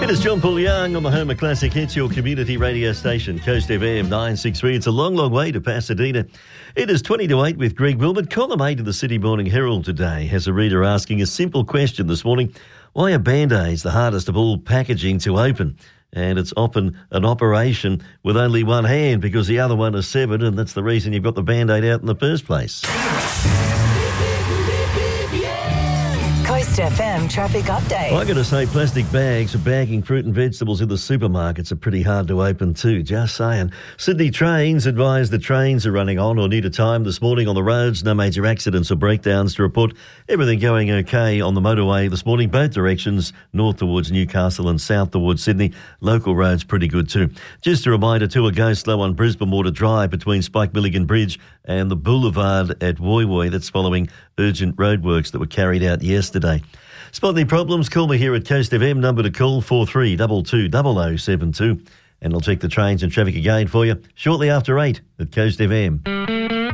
It is John Paul Young on the home of classic hits, your community radio station, Coast FM 963. It's a long, long way to Pasadena. It is 20 to 8 with Greg Wilmot. Column 8 of the Sydney Morning Herald today has a reader asking a simple question this morning. Why are Band-Aids the hardest of all packaging to open? And it's often an operation with only one hand because the other one is severed, and that's the reason you've got the Band-Aid out in the first place. Coast FM traffic update. I got to say, plastic bags for bagging fruit and vegetables in the supermarkets are pretty hard to open too, just saying. Sydney Trains advise the trains are running on or near to time this morning on the roads. No major accidents or breakdowns to report. Everything going okay on the motorway this morning, both directions, north towards Newcastle and south towards Sydney. Local roads pretty good too. Just a reminder too, a go slow on Brisbane Water Drive between Spike Milligan Bridge and the Boulevard at Woy Woy. That's following urgent roadworks that were carried out yesterday. Spot any problems? Call me here at Coast FM. Number to call 4322 0072. And I'll check the trains and traffic again for you shortly after 8 at Coast FM.